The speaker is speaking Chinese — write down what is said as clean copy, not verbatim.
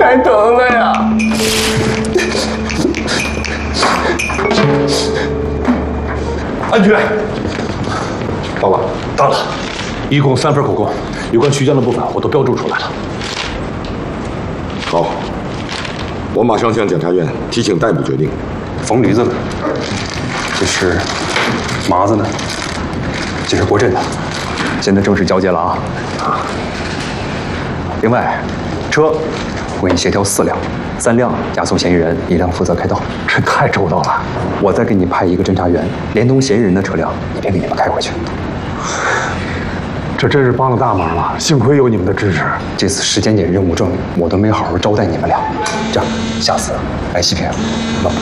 太疼了呀！ 安局，报告到了，一共3份口供，有关徐江的部分我都标注出来了。 好，我马上向检察院提请逮捕决定。 疯驴子呢？这是麻子呢？这是国镇的，现在正式交接了啊！另外，车我给你协调4辆，3辆押送嫌疑人，1辆负责开道。 这太周到了。 我再给你派一个侦查员，连同嫌疑人的车辆，一并给你们开回去。 这真是帮了大忙了，幸亏有你们的支持。 这次时间点任务证我都没好好招待你们俩，这样下次来西平，